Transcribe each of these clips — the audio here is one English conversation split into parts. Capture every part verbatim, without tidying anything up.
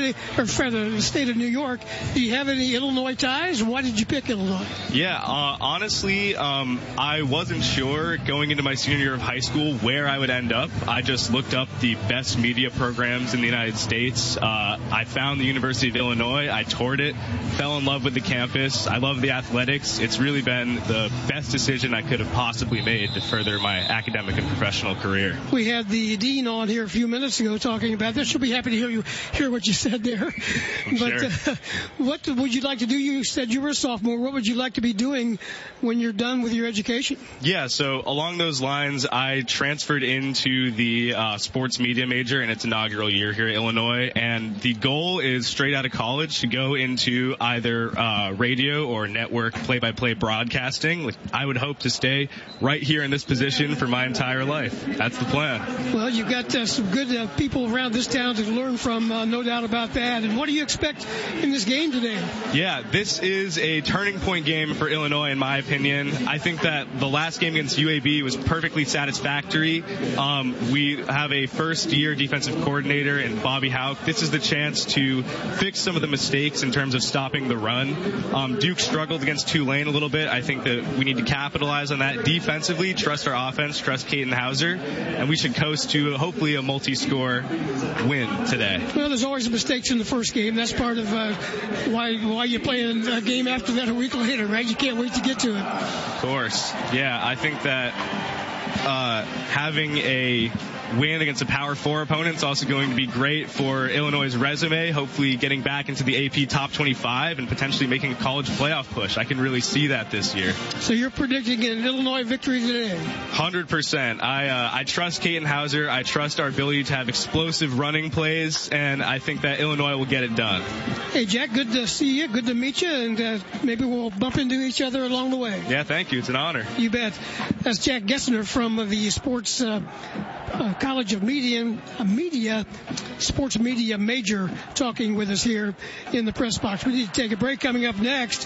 city, or for the state of New York. Do you have any Illinois ties? Why did you pick Illinois? Yeah, uh, honestly, um, I wasn't sure going into my senior year of high school where I would end up. I just looked up the best media programs in the United States. Uh, I found the University of Illinois. I toured it, fell in love with the campus. I love the athletics. It's really been the best decision I could have possibly made to further my academic and professional career. We had the dean on here a few minutes ago talking about this. She'll be happy to hear you hear what you said there. I'm but sure. uh, what would you like to do? You said you were a sophomore. What would you like to be doing when you're done with your education? Yeah, so along those lines, I transferred into the uh, sports media major in its inaugural year here at Illinois, and the goal is straight out of college to go into either uh, radio or network play-by-play broadcasting. I would hope to stay right here in this position for my entire life. That's the plan. Well, you've got uh, some good uh, people around this town to learn from, uh, no doubt about that. And what do you expect in this game today? Yeah, this is a turning point game for Illinois, in my opinion. I think that the last game against U A B was perfectly satisfactory. Um, we have a first-year defensive coordinator in Bobby Houck. This is the chance to fix some of the mistakes in terms of stopping the run. Um, Duke struggled against Tulane a little bit. I think that we need to capitalize on that defensively, trust our offense, trust Katin Hauser, and we should coast to hopefully a multi-score win today. Well, there's always mistakes in the first game. That's part of uh, why why you play a game after that a week later, right? You can't wait to get to it. Of course. Yeah, I think that uh, having a win against a Power Four opponent is also going to be great for Illinois' resume, hopefully getting back into the A P top twenty-five and potentially making a college playoff push. I can really see that this year. So you're predicting an Illinois victory today? one hundred percent. I uh, I trust Katin Hauser. I trust our ability to have explosive running plays, and I think that Illinois will get it done. Hey, Jack, good to see you. Good to meet you, and uh, maybe we'll bump into each other along the way. Yeah, thank you. It's an honor. You bet. That's Jack Gessner from the Sports uh, uh, College of Media, uh, Media, Sports Media major, talking with us here in the press box. We need to take a break. Coming up next,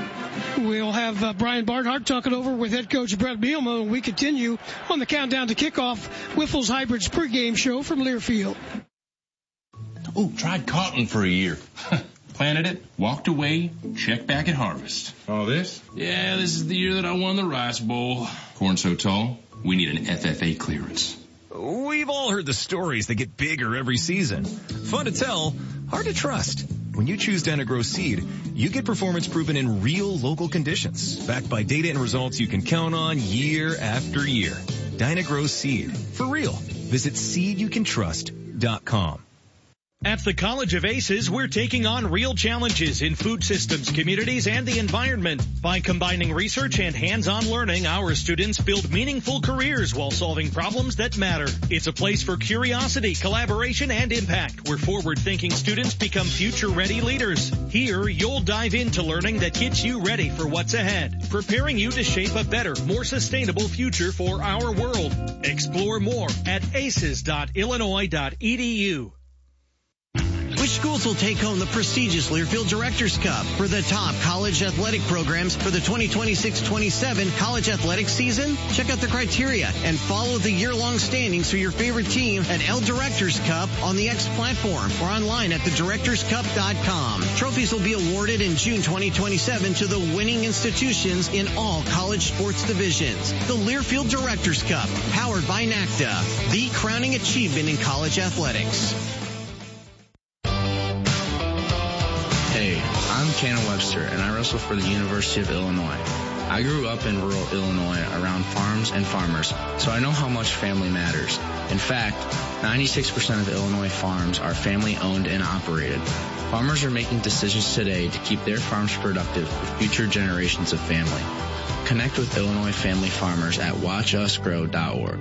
we'll have uh, Brian Barnhart talking over with head coach Brett Bielema, and we continue on the countdown to kickoff, Wiffles Hybrids pregame show from Learfield. Oh, tried cotton for a year. Planted it, walked away, checked back at harvest. All this? Yeah, this is the year that I won the Rice Bowl. Corn so tall, we need an F F A clearance. We've all heard the stories that get bigger every season. Fun to tell, hard to trust. When you choose Dyna-Gro Seed, you get performance proven in real local conditions, backed by data and results you can count on year after year. Dyna-Gro Seed, for real. Visit seed you can trust dot com. At the College of Aces, we're taking on real challenges in food systems, communities, and the environment. By combining research and hands-on learning, our students build meaningful careers while solving problems that matter. It's a place for curiosity, collaboration, and impact, where forward-thinking students become future-ready leaders. Here, you'll dive into learning that gets you ready for what's ahead, preparing you to shape a better, more sustainable future for our world. Explore more at aces dot illinois dot e d u. Which schools will take home the prestigious Learfield Directors Cup? For the top college athletic programs for the twenty twenty-six twenty-seven college athletics season? Check out the criteria and follow the year-long standings for your favorite team at L Directors Cup on the X platform or online at the directors cup dot com. Trophies will be awarded in June twenty twenty-seven to the winning institutions in all college sports divisions. The Learfield Directors Cup, powered by NACDA, the crowning achievement in college athletics. Hey, I'm Cannon Webster, and I wrestle for the University of Illinois. I grew up in rural Illinois around farms and farmers, so I know how much family matters. In fact, ninety-six percent of Illinois farms are family-owned and operated. Farmers are making decisions today to keep their farms productive for future generations of family. Connect with Illinois family farmers at watch us grow dot org.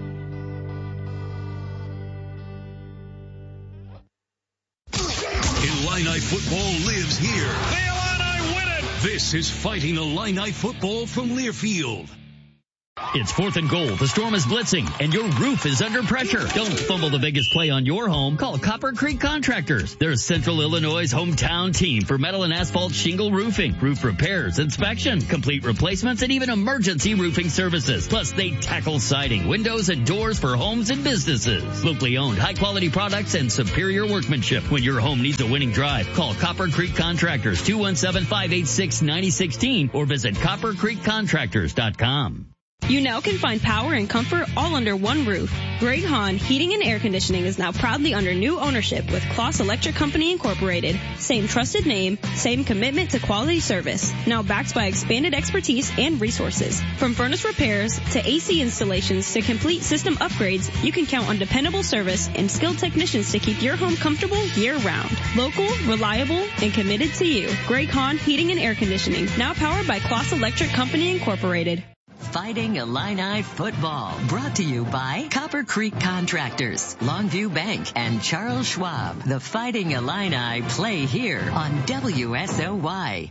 Illini football lives here. The Illini win it! This is Fighting Illini football from Learfield. It's fourth and goal. The storm is blitzing, and your roof is under pressure. Don't fumble the biggest play on your home. Call Copper Creek Contractors. They're Central Illinois' hometown team for metal and asphalt shingle roofing, roof repairs, inspection, complete replacements, and even emergency roofing services. Plus, they tackle siding, windows, and doors for homes and businesses. Locally owned, high-quality products and superior workmanship. When your home needs a winning drive, call Copper Creek Contractors, two one seven, five eight six, nine zero one six, or visit copper creek contractors dot com. You now can find power and comfort all under one roof. Greg Hahn Heating and Air Conditioning is now proudly under new ownership with Kloss Electric Company Incorporated. Same trusted name, same commitment to quality service. Now backed by expanded expertise and resources. From furnace repairs to A C installations to complete system upgrades, you can count on dependable service and skilled technicians to keep your home comfortable year-round. Local, reliable, and committed to you. Greg Hahn Heating and Air Conditioning, now powered by Kloss Electric Company Incorporated. Fighting Illini football, brought to you by Copper Creek Contractors, Longview Bank, and Charles Schwab. The Fighting Illini play here on W S O Y.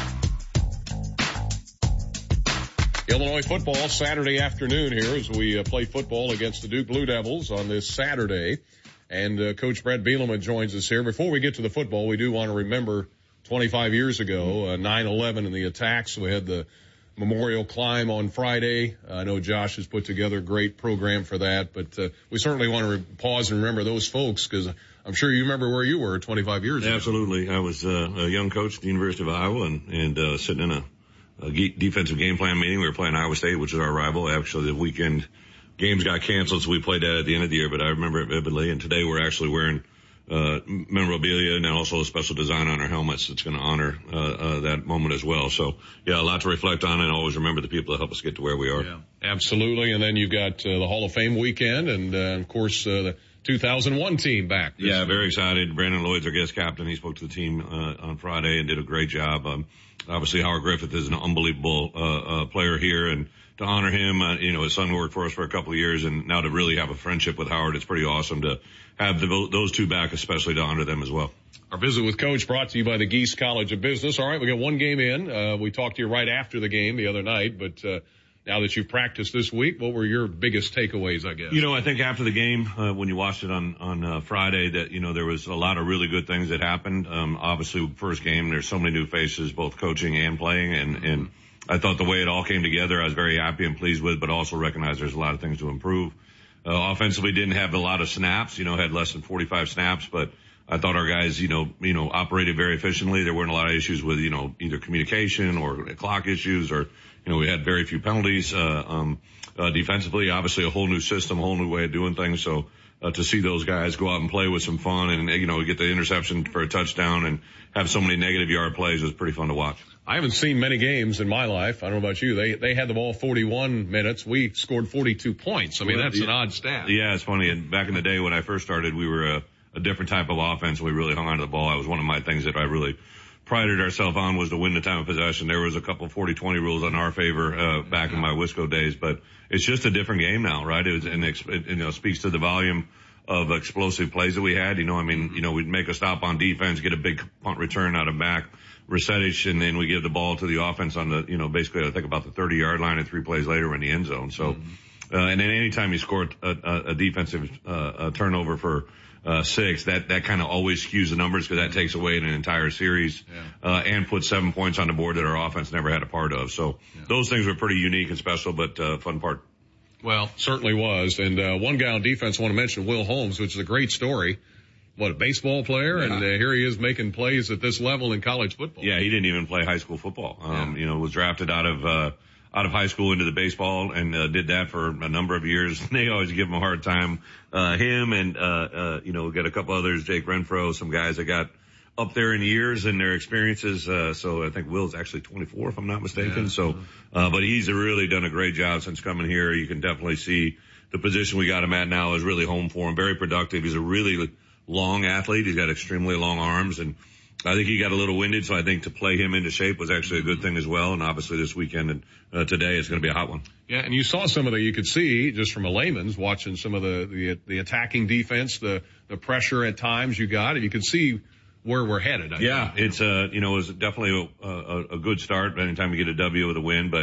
Illinois football Saturday afternoon here as we uh, play football against the Duke Blue Devils on this Saturday. And uh, Coach Brett Bielema joins us here. Before we get to the football, we do want to remember twenty-five years ago, uh, nine eleven and the attacks. We had the Memorial Climb on Friday. Uh, I know Josh has put together a great program for that, but uh, we certainly want to re- pause and remember those folks because I'm sure you remember where you were twenty-five years ago. Absolutely. I was uh, a young coach at the University of Iowa and, and uh, sitting in a, a ge- defensive game plan meeting. We were playing Iowa State, which is our rival. Actually, the weekend games got canceled, so we played that at the end of the year, but I remember it vividly. And today we're actually wearing uh memorabilia and also a special design on our helmets that's going to honor uh, uh that moment as well. So yeah, a lot to reflect on and always remember the people that help us get to where we are. Yeah, absolutely. And then you've got uh, the Hall of Fame weekend and uh, of course uh, the two thousand one team back. Yeah, week. Very excited. Brandon Lloyd's our guest captain. He spoke to the team uh, on Friday and did a great job. Um, obviously Howard Griffith is an unbelievable uh, uh player here, and to honor him, uh, you know, his son worked for us for a couple of years, and now to really have a friendship with Howard, it's pretty awesome to have the, those two back, especially to honor them as well. Our visit with Coach brought to you by the Geese College of Business. All right, we got one game in. Uh, we talked to you right after the game the other night, but uh, now that you've practiced this week, what were your biggest takeaways, I guess? You know, I think after the game, uh, when you watched it on, on uh, Friday, that, you know, there was a lot of really good things that happened. Um, obviously, first game, there's so many new faces, both coaching and playing, and, and I thought the way it all came together, I was very happy and pleased with, but also recognized there's a lot of things to improve. Uh, offensively didn't have a lot of snaps, you know, had less than forty-five snaps, but I thought our guys, you know, you know, operated very efficiently. There weren't a lot of issues with, you know, either communication or clock issues, or, you know, we had very few penalties, uh, um, uh, defensively, obviously a whole new system, a whole new way of doing things. So, uh, to see those guys go out and play with some fun and, you know, get the interception for a touchdown and have so many negative yard plays was pretty fun to watch. I haven't seen many games in my life. I don't know about you. They they had the ball forty-one minutes. We scored forty-two points. I mean, that's an odd stat. Yeah, it's funny. And back in the day when I first started, we were a, a different type of offense. We really hung onto the ball. That was one of my things that I really prided ourselves on, was to win the time of possession. There was a couple forty twenty rules in our favor uh, back in my Wisco days, but it's just a different game now, right? It was, and it, you know, speaks to the volume of explosive plays that we had. You know, I mean, you know, we'd make a stop on defense, get a big punt return out of back Resetic, and then we give the ball to the offense on the, you know, basically I think about the thirty yard line, and three plays later we're in the end zone. So, mm-hmm. uh, and then anytime you score a, a, a defensive, uh, a turnover for, uh, six, that, that kind of always skews the numbers because that takes away an entire series, yeah. uh, and puts seven points on the board that our offense never had a part of. So yeah. Those things were pretty unique and special, but, uh, fun part. Well, certainly was. And, uh, one guy on defense I want to mention, Will Holmes, which is a great story. What, a baseball player, yeah. and uh, here he is making plays at this level in college football. Yeah, he didn't even play high school football. Um, yeah. You know, was drafted out of, uh, out of high school into the baseball and, uh, did that for a number of years. They always give him a hard time. Uh, him and, uh, uh, you know, we got a couple others, Jake Renfro, some guys that got up there in years and their experiences. Uh, so I think Will's actually twenty-four, if I'm not mistaken. Yeah. So, uh, but he's really done a great job since coming here. You can definitely see the position we got him at now is really home for him. Very productive. He's a really long athlete. He's got extremely long arms, and I think he got a little winded, so I think to play him into shape was actually a good thing as well. And obviously this weekend and uh, today is going to be a hot one. Yeah, and you saw some of the, you could see just from a layman's watching some of the, the, the attacking defense, the, the pressure at times you got, and you could see where we're headed. I yeah, think. it's, uh, you know, it was definitely a, a, a good start anytime you get a W with a win, but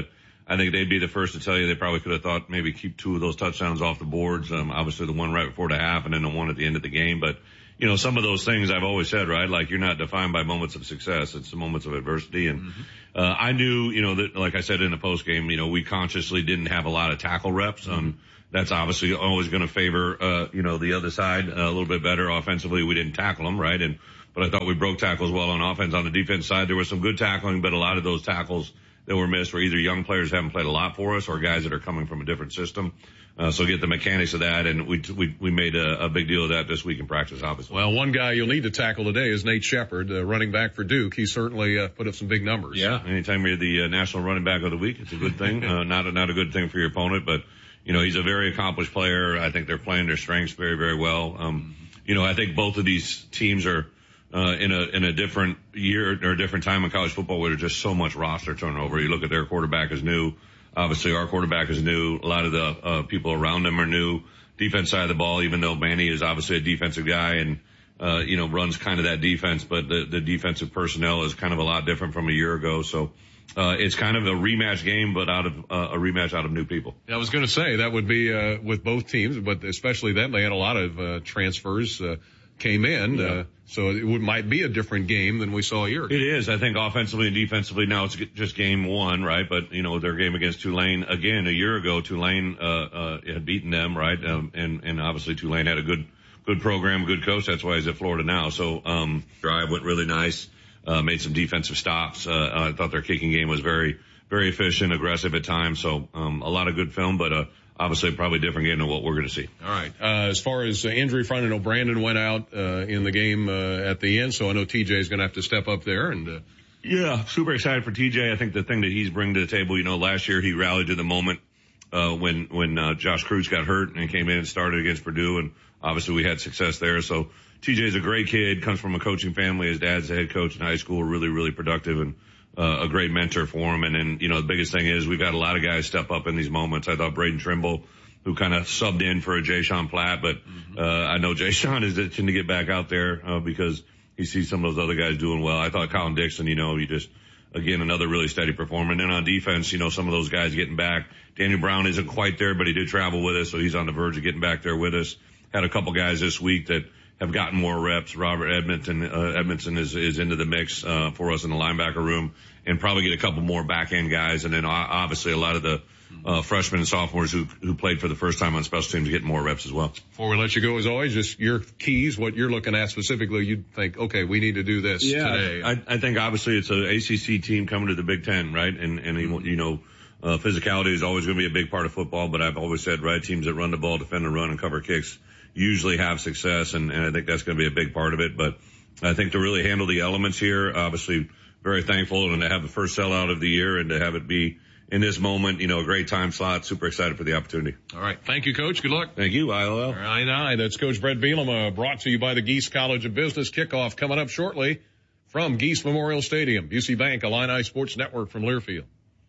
I think they'd be the first to tell you they probably could have thought maybe keep two of those touchdowns off the boards. Um, obviously the one right before the half and then the one at the end of the game. But, you know, some of those things I've always said, right? Like you're not defined by moments of success. It's the moments of adversity. And, mm-hmm. uh, I knew, you know, that like I said in the post game, you know, we consciously didn't have a lot of tackle reps. Mm-hmm. Um, that's obviously always going to favor, uh, you know, the other side uh, a little bit better offensively. We didn't tackle them, right? And, but I thought we broke tackles well on offense. On the defense side, there was some good tackling, but a lot of those tackles that were missed were either young players who haven't played a lot for us or guys that are coming from a different system. Uh, so get the mechanics of that, and we we, we made a, a big deal of that this week in practice, obviously. Well, one guy you'll need to tackle today is Nate Shepard, uh, running back for Duke. He certainly uh, put up some big numbers. Yeah, anytime you're the uh, national running back of the week, it's a good thing. uh, not a, not a good thing for your opponent, but you know he's a very accomplished player. I think they're playing their strengths very very well. Um, you know I think both of these teams are. Uh, in a, in a different year or a different time in college football where there's just so much roster turnover. You look at their quarterback is new. Obviously our quarterback is new. A lot of the, uh, people around them are new. Defense side of the ball, even though Manny is obviously a defensive guy and, uh, you know, runs kind of that defense, but the, the defensive personnel is kind of a lot different from a year ago. So, uh, it's kind of a rematch game, but out of, uh, a rematch out of new people. I was going to say that would be, uh, with both teams, but especially them. They had a lot of, uh, transfers, uh, came in, yeah. uh, so it would, might be a different game than we saw a year ago. It is. I think offensively and defensively now it's just game one, right? But, you know, their game against Tulane, again, a year ago, Tulane, uh, uh, had beaten them, right? Um, and, and obviously Tulane had a good, good program, good coach. That's why he's at Florida now. So, um, drive went really nice, uh, made some defensive stops. Uh, I thought their kicking game was very, very efficient, aggressive at times. So, um, a lot of good film, but, uh, obviously probably different game than what we're going to see. All right. Uh, as far as uh, injury front, I know Brandon went out, uh, in the game, uh, at the end. So I know T J is going to have to step up there and, uh, yeah, super excited for T J. I think the thing that he's bringing to the table, you know, last year he rallied to the moment, uh, when, when, uh, Josh Cruz got hurt and came in and started against Purdue. And obviously we had success there. So T J's a great kid, comes from a coaching family. His dad's the head coach in high school, really, really productive and, Uh, a great mentor for him. And then, you know, the biggest thing is we've had a lot of guys step up in these moments. I thought Braden Trimble, who kind of subbed in for a Jay Sean Platt, but, mm-hmm. uh, I know Jay Sean is itching to get back out there, uh, because he sees some of those other guys doing well. I thought Colin Dixon, you know, he just, again, another really steady performer. And then on defense, you know, some of those guys getting back. Daniel Brown isn't quite there, but he did travel with us, so he's on the verge of getting back there with us. Had a couple guys this week that have gotten more reps. Robert Edmondson, uh, Edmondson is, is into the mix, uh, for us in the linebacker room and probably get a couple more back end guys. And then uh, obviously a lot of the, uh, freshmen and sophomores who, who played for the first time on special teams getting more reps as well. Before we let you go, as always, just your keys, what you're looking at specifically, you think, okay, we need to do this yeah, today. I, I think obviously it's a A C C team coming to the Big Ten, right? And, and, mm-hmm. you know, uh, physicality is always going to be a big part of football, but I've always said, right, teams that run the ball, defend and run and cover kicks usually have success, and, and I think that's going to be a big part of it. But I think to really handle the elements here, obviously very thankful and to have the first sellout of the year and to have it be in this moment, you know, a great time slot. Super excited for the opportunity. All right. Thank you, Coach. Good luck. Thank you, I L L. I nine. That's Coach Brett Bielema, brought to you by the Geese College of Business. Kickoff coming up shortly from Geese Memorial Stadium. Busey Bank, Illini Sports Network from Learfield.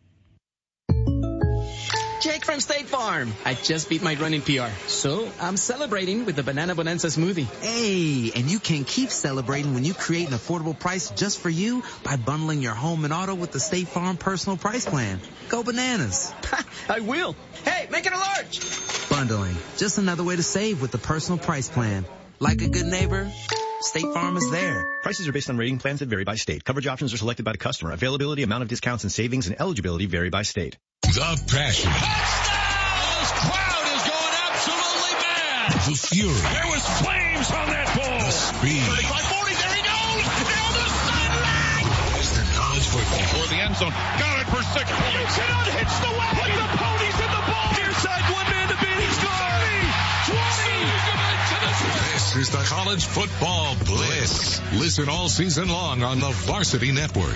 Jake from State Farm. I just beat my running P R, so I'm celebrating with the Banana Bonanza smoothie. Hey, and you can keep celebrating when you create an affordable price just for you by bundling your home and auto with the State Farm Personal Price Plan. Go bananas. I will. Hey, make it a large. Bundling, just another way to save with the Personal Price Plan. Like a good neighbor, State Farm is there. Prices are based on rating plans that vary by state. Coverage options are selected by the customer. Availability, amount of discounts and savings, and eligibility vary by state. The passion. Touchdown! This crowd is going absolutely mad. The fury. There was flames on that ball. The speed. thirty-five forty, there he goes! Down the sideline! It's the college football. For the end zone. Got it for six points. You cannot hitch the wagon. Put the ponies in the ball. Near side, one man to beat. He's gone. twenty. This is the College Football Bliss. Listen all season long on the Varsity Network.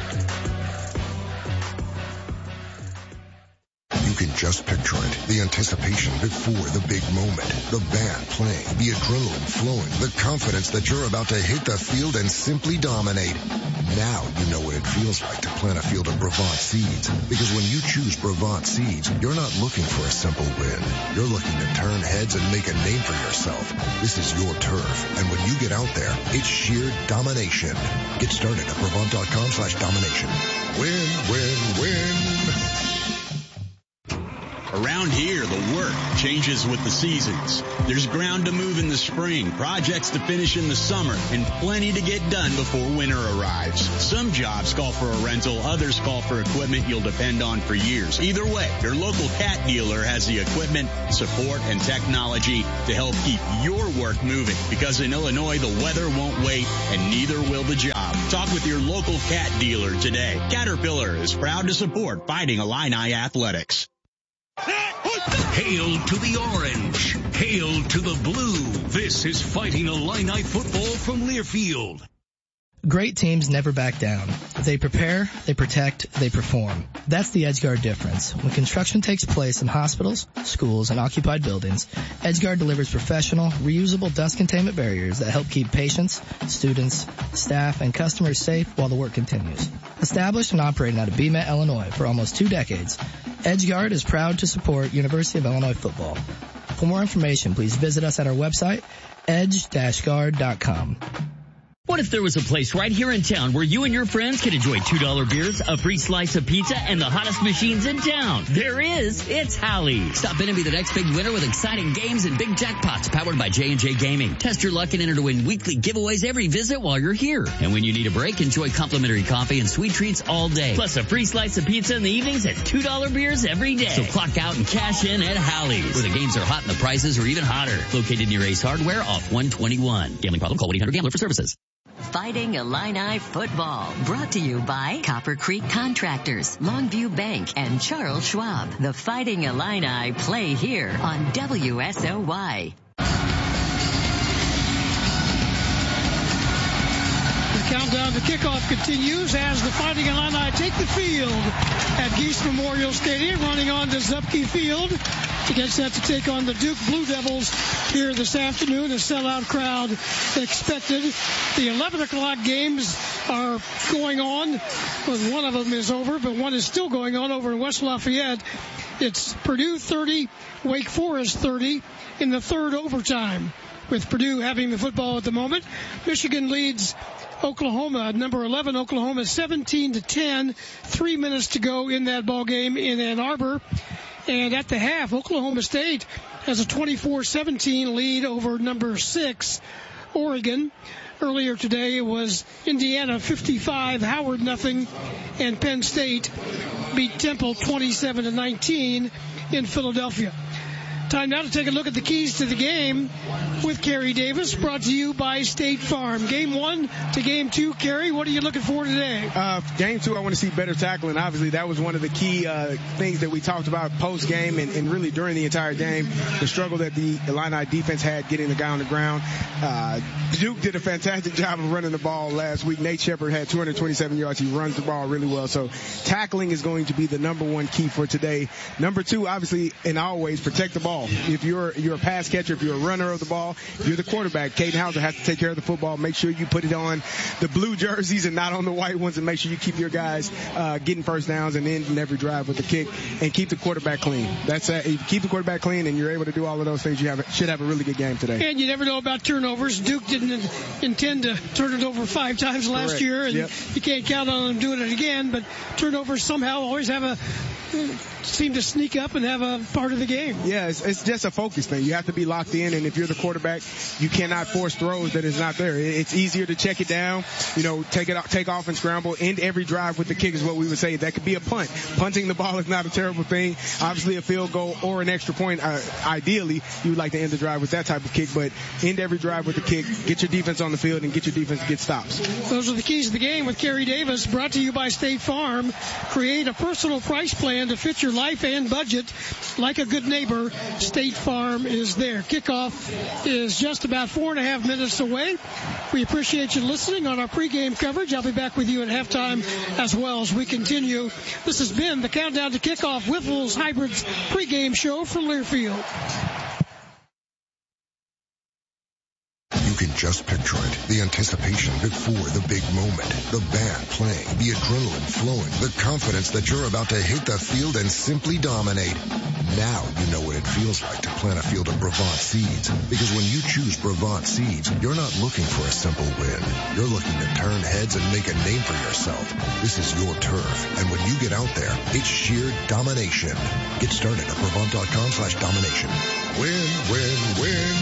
You can just picture it. The anticipation before the big moment. The band playing, the adrenaline flowing, the confidence that you're about to hit the field and simply dominate. Now you know what it feels like to plant a field of Brevant seeds. Because when you choose Brevant seeds, you're not looking for a simple win. You're looking to turn heads and make a name for yourself. This is your turf. And when you get out there, it's sheer domination. Get started at Brevant.com slash domination. Win, win, win. Around here, the work changes with the seasons. There's ground to move in the spring, projects to finish in the summer, and plenty to get done before winter arrives. Some jobs call for a rental, others call for equipment you'll depend on for years. Either way, your local Cat dealer has the equipment, support, and technology to help keep your work moving. Because in Illinois, the weather won't wait, and neither will the job. Talk with your local Cat dealer today. Caterpillar is proud to support Fighting Illini Athletics. Hail to the orange. Hail to the blue. This is Fighting Illini football from Learfield. Great teams never back down. They prepare, they protect, they perform. That's the EdgeGuard difference. When construction takes place in hospitals, schools, and occupied buildings, EdgeGuard delivers professional, reusable dust containment barriers that help keep patients, students, staff, and customers safe while the work continues. Established and operating out of B M E T, Illinois for almost two decades, EdgeGuard is proud to support University of Illinois football. For more information, please visit us at our website, edge dash guard dot com. What if there was a place right here in town where you and your friends could enjoy two dollar beers, a free slice of pizza, and the hottest machines in town? There is. It's Hally's. Stop in and be the next big winner with exciting games and big jackpots powered by J and J Gaming. Test your luck and enter to win weekly giveaways every visit while you're here. And when you need a break, enjoy complimentary coffee and sweet treats all day. Plus a free slice of pizza in the evenings and two dollar beers every day. So clock out and cash in at Hally's, where the games are hot and the prices are even hotter. Located near Ace Hardware off one twenty-one. Gambling problem? Call one eight hundred gambler for services. Fighting Illini football, brought to you by Copper Creek Contractors, Longview Bank, and Charles Schwab. The Fighting Illini play here on W S O Y. The countdown to kickoff continues as the Fighting Illini take the field at Geese Memorial Stadium, running on to Zupke Field. To get set to take on the Duke Blue Devils here this afternoon. A sellout crowd expected. The eleven o'clock games are going on. Well, one of them is over, but one is still going on over in West Lafayette. It's Purdue thirty, Wake Forest thirty in the third overtime, with Purdue having the football at the moment. Michigan leads Oklahoma, number eleven, Oklahoma, seventeen to ten. Three minutes to go in that ball game in Ann Arbor. And at the half, Oklahoma State has a twenty-four seventeen lead over number six, Oregon. Earlier today, it was Indiana fifty-five, Howard nothing, and Penn State beat Temple twenty-seven to nineteen in Philadelphia. Time now to take a look at the keys to the game with Kerry Davis, brought to you by State Farm. Game one to game two. Kerry, what are you looking for today? Uh, game two, I want to see better tackling. Obviously, that was one of the key uh, things that we talked about post-game and, and really during the entire game, the struggle that the Illini defense had getting the guy on the ground. Uh, Duke did a fantastic job of running the ball last week. Nate Shepard had two hundred twenty-seven yards. He runs the ball really well. So tackling is going to be the number one key for today. Number two, obviously, and always, protect the ball. If you're you're a pass catcher, if you're a runner of the ball, if you're the quarterback, Caden Hauser has to take care of the football. Make sure you put it on the blue jerseys and not on the white ones, and make sure you keep your guys uh, getting first downs and ending every drive with a kick, and keep the quarterback clean. That's uh, if you keep the quarterback clean and you're able to do all of those things, you have should have a really good game today. And you never know about turnovers. Duke didn't intend to turn it over five times last Correct. year, and yep. you can't count on them doing it again. But turnovers somehow always have a seem to sneak up and have a part of the game. Yeah, it's, it's just a focus thing. You have to be locked in, and if you're the quarterback, you cannot force throws that is not there. It's easier to check it down, you know, take it, take off and scramble. End every drive with the kick is what we would say. That could be a punt. Punting the ball is not a terrible thing. Obviously, a field goal or an extra point. Uh, ideally, you would like to end the drive with that type of kick, but end every drive with the kick. Get your defense on the field and get your defense to get stops. Those are the keys to the game with Kerry Davis, brought to you by State Farm. Create a personal price plan to fit your life and budget. Like a good neighbor, State Farm is there. Kickoff is just about four and a half minutes away. We appreciate you listening on our pregame coverage. I'll be back with you at halftime as well as we continue. This has been the Countdown to Kickoff Wiffles Hybrids pregame show from Learfield. You can Just picture it. The anticipation before the big moment. The band playing, the adrenaline flowing, the confidence that you're about to hit the field and simply dominate. Now you know what it feels like to plant a field of Brevant seeds. Because when you choose Brevant seeds, you're not looking for a simple win. You're looking to turn heads and make a name for yourself. This is your turf. And when you get out there, it's sheer domination. Get started at Brevant.com slash domination. Win, win, win.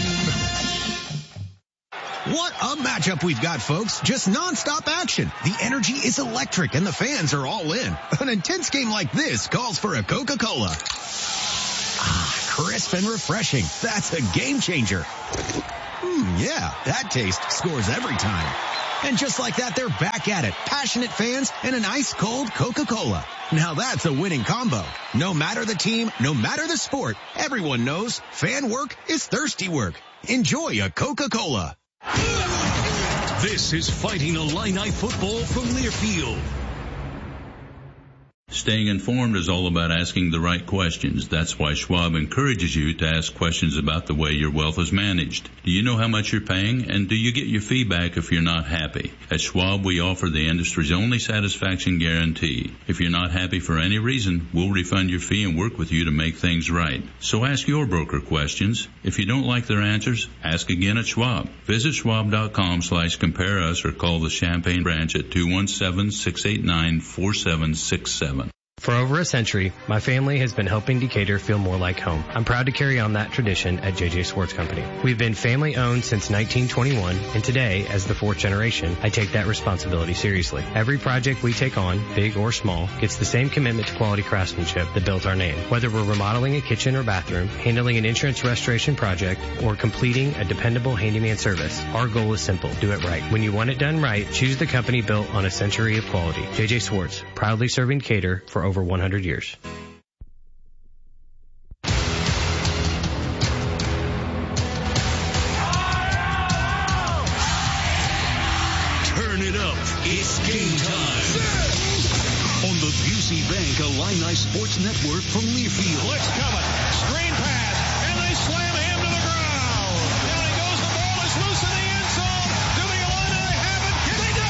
What a matchup we've got, folks. Just nonstop action. The energy is electric and the fans are all in. An intense game like this calls for a Coca-Cola. Ah, crisp and refreshing. That's a game changer. Hmm, yeah, that taste scores every time. And just like that, they're back at it. Passionate fans and an ice-cold Coca-Cola. Now that's a winning combo. No matter the team, no matter the sport, everyone knows fan work is thirsty work. Enjoy a Coca-Cola. This is Fighting Illini Football from Learfield. Staying informed is all about asking the right questions. That's why Schwab encourages you to ask questions about the way your wealth is managed. Do you know how much you're paying? And do you get your feedback if you're not happy? At Schwab, we offer the industry's only satisfaction guarantee. If you're not happy for any reason, we'll refund your fee and work with you to make things right. So ask your broker questions. If you don't like their answers, ask again at Schwab. Visit schwab.com slash compare us or call the Champaign branch at two one seven, six eight nine, four seven six seven. For over a century, my family has been helping Decatur feel more like home. I'm proud to carry on that tradition at J J Swartz Company. We've been family owned since nineteen twenty-one, and today, as the fourth generation, I take that responsibility seriously. Every project we take on, big or small, gets the same commitment to quality craftsmanship that built our name. Whether we're remodeling a kitchen or bathroom, handling an insurance restoration project, or completing a dependable handyman service, our goal is simple: do it right. When you want it done right, choose the company built on a century of quality. J J Swartz, proudly serving Decatur for over one hundred years. Turn it up. It's game time. On the Busey Bank Illini Sports Network from Learfield. Blitz coming. Screen pass. And they slam him to the ground. Down he goes. The ball is loose in the end zone. Do the Illini have it? They do!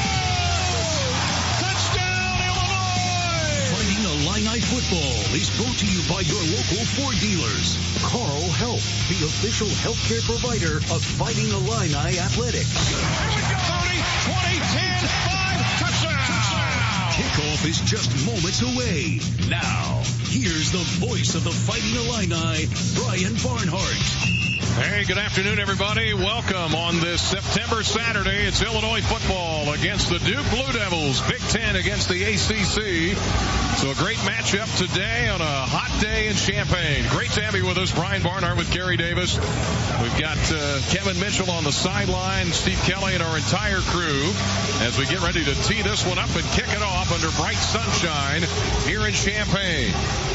Touchdown, Illinois! Fighting Illini Football is brought to you by your local Ford dealers. Carl Health, the official healthcare provider of Fighting Illini Athletics. Here we go, Tony. twenty, ten, five, touchdown! Kickoff is just moments away. Now, here's the voice of the Fighting Illini, Brian Barnhart. Hey, good afternoon, everybody. Welcome on this September Saturday. It's Illinois football against the Duke Blue Devils. Big Ten against the A C C. So a great matchup today on a hot day in Champaign. Great to have you with us. Brian Barnhart with Gary Davis. We've got uh, Kevin Mitchell on the sideline, Steve Kelly, and our entire crew as we get ready to tee this one up and kick it off under bright sunshine here in Champaign.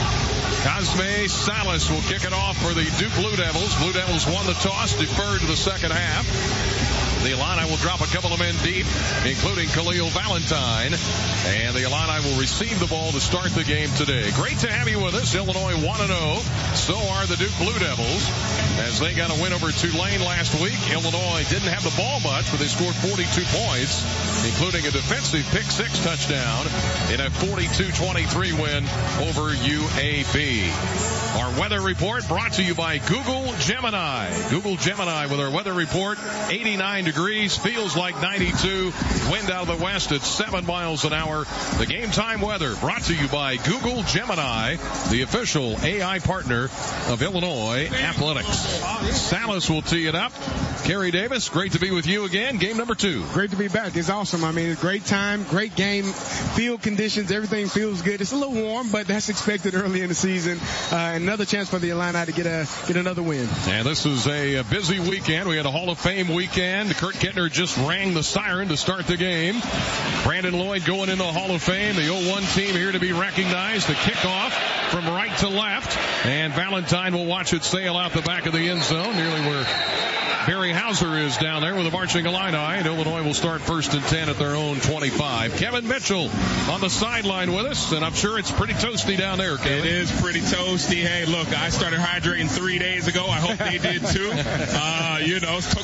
Cosme Salas will kick it off for the Duke Blue Devils. Blue Devils won the toss, deferred to the second half. The Illini will drop a couple of men deep, including Khalil Valentine. And the Illini will receive the ball to start the game today. Great to have you with us. Illinois one and oh. So are the Duke Blue Devils, as they got a win over Tulane last week. Illinois didn't have the ball much, but they scored forty-two points, including a defensive pick six touchdown in a forty-two twenty-three win over U A B. Our weather report brought to you by Google Gemini. Google Gemini with our weather report. eighty-nine degrees, feels like ninety-two. Wind out of the west at seven miles an hour. The game time weather brought to you by Google Gemini, the official A I partner of Illinois Athletics. Salas will tee it up. Kerry Davis, great to be with you again. Game number two. Great to be back. It's awesome. I mean, great time, great game, field conditions, everything feels good. It's a little warm, but that's expected early in the season. Uh, another chance for the Illini to get a get another win. And this is a, a busy weekend. We had a Hall of Fame weekend. Kurt Kettner just rang the siren to start the game. Brandon Lloyd going into the Hall of Fame. The oh one team here to be recognized. The kickoff from right to left. And Valentine will watch it sail out the back of the end zone, nearly where Barry Hauser is down there with the marching Illini, and Illinois will start first and ten at their own twenty-five. Kevin Mitchell on the sideline with us, and I'm sure it's pretty toasty down there, Kevin. It is pretty toasty. Hey, look, I started hydrating three days ago. I hope they did too. Uh, you know, took my salt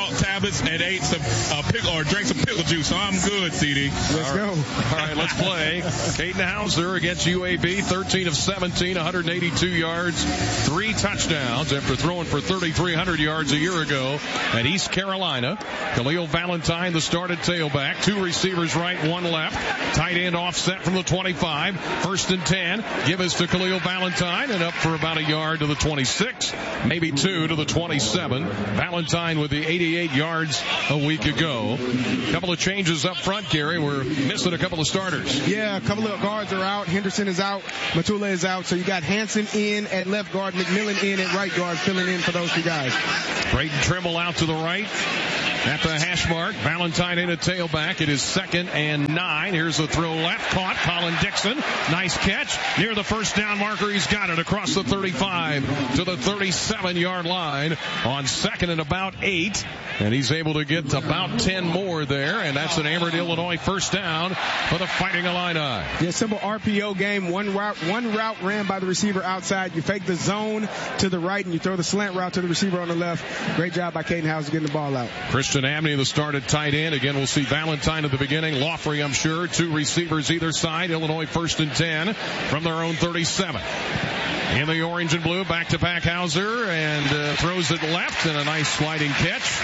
salt tablets and ate some uh, pickle or drank some pickle juice. So I'm good, C D. Let's go. All right, let's play. Caden Hauser against U A B, thirteen of seventeen, one hundred eighty-two yards, three touchdowns after throwing for thirty-three hundred yards a year ago at East Carolina. Khalil Valentine, the started tailback. Two receivers right, one left. Tight end offset from the twenty-five. First and ten. Give us to Khalil Valentine and up for about a yard to the twenty-six. Maybe two to the twenty-seven. Valentine with the eighty-eight yards a week ago. A couple of changes up front, Gary. We're missing a couple of starters. Yeah, a couple of guards are out. Henderson is out. Matula is out. So you got Hanson in at left guard, McMillan in at right guard, filling in for those two guys. Braden Trimble out to the right. At the hash mark, Valentine in a tailback. It is second and nine. Here's the throw left. Caught. Colin Dixon. Nice catch. Near the first down marker. He's got it across the thirty-five to the thirty-seven yard line on second and about eight. And he's able to get about ten more there. And that's an Amherst, Illinois first down for the Fighting Illini. Yeah, simple R P O game. One route, one route ran by the receiver outside. You fake the zone to the right and you throw the slant route to the receiver on the left. Great job by Caden Hauser getting the ball out. Christian Abney, the started tight end. Again, we'll see Valentine at the beginning. Lawfrey, I'm sure. Two receivers either side. Illinois first and ten from their own thirty-seven. In the orange and blue, back-to-back Hauser, and uh, throws it left, and a nice sliding catch.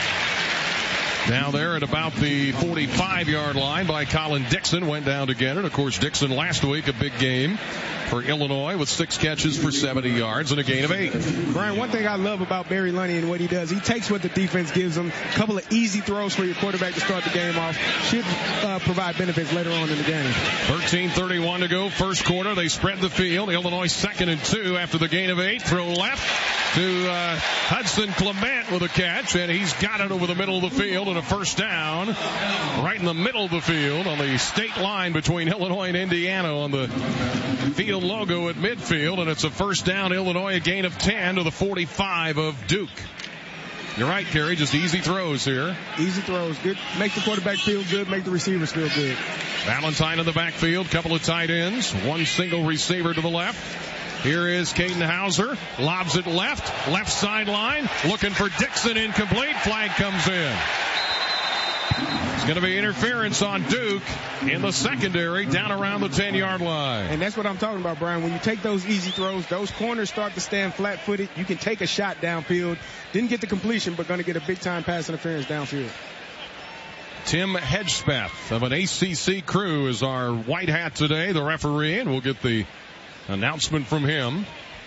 Now there at about the forty-five yard line by Colin Dixon. Went down to get it. Of course, Dixon last week, a big game for Illinois with six catches for seventy yards and a gain of eight. Brian, one thing I love about Barry Lunny and what he does, he takes what the defense gives him. A couple of easy throws for your quarterback to start the game off. Should uh, provide benefits later on in the game. thirteen thirty-one to go, first quarter. They spread the field. Illinois second and two after the gain of eight. Throw left to uh, Hudson Clement with a catch, and he's got it over the middle of the field and a first down right in the middle of the field on the state line between Illinois and Indiana on the field logo at midfield, and it's a first down. Illinois, a gain of ten to the forty-five of Duke. You're right, Kerry. Just easy throws here. Easy throws. Good. Make the quarterback feel good. Make the receivers feel good. Valentine in the backfield. Couple of tight ends. One single receiver to the left. Here is Caden Hauser. Lobs it left. Left sideline. Looking for Dixon. Incomplete. Flag comes in. It's going to be interference on Duke in the secondary down around the ten yard line. And that's what I'm talking about, Brian. When you take those easy throws, those corners start to stand flat-footed. You can take a shot downfield. Didn't get the completion, but going to get a big-time pass interference downfield. Tim Hedgespeth of an A C C crew is our white hat today, the referee, and we'll get the announcement from him.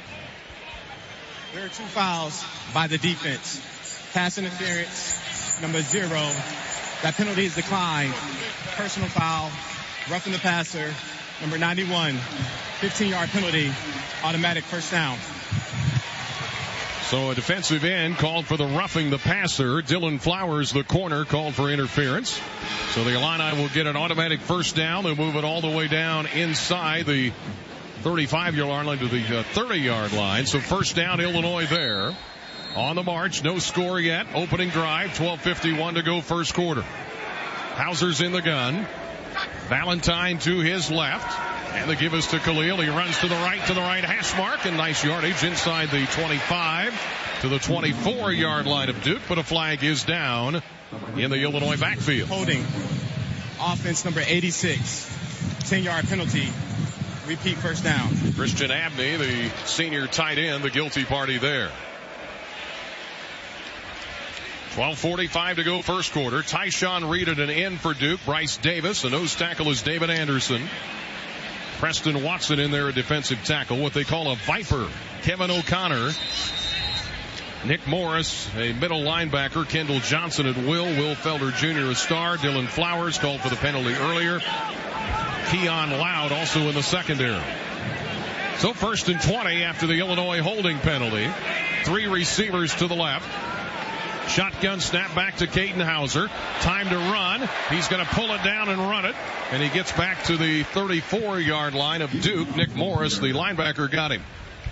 There are two fouls by the defense. Pass interference, number zero. That penalty is declined. Personal foul, roughing the passer, number ninety-one. fifteen yard penalty, automatic first down. So a defensive end called for the roughing the passer. Dylan Flowers, the corner, called for interference. So the Illini will get an automatic first down. They'll move it all the way down inside the thirty-five yard line to the thirty yard line. So first down, Illinois there. On the march, no score yet. Opening drive, twelve fifty-one to go first quarter. Hauser's in the gun. Valentine to his left. And they give us to Khalil. He runs to the right, to the right hash mark. And nice yardage inside the twenty-five to the twenty-four yard line of Duke. But a flag is down in the Illinois backfield. Holding. Offense number eighty-six. ten yard penalty. Repeat first down. Christian Abney, the senior tight end, the guilty party there. twelve forty-five to go first quarter. Tyshawn Reed at an end for Duke. Bryce Davis. A nose tackle is David Anderson. Preston Watson in there, a defensive tackle. What they call a Viper. Kevin O'Connor. Nick Morris, a middle linebacker. Kendall Johnson at will. Will Felder Junior a star. Dylan Flowers called for the penalty earlier. Keon Loud also in the secondary. So first and twenty after the Illinois holding penalty. Three receivers to the left. Shotgun snap back to Caden Hauser. Time to run. He's going to pull it down and run it. And he gets back to the thirty-four yard line of Duke. Nick Morris, the linebacker, got him.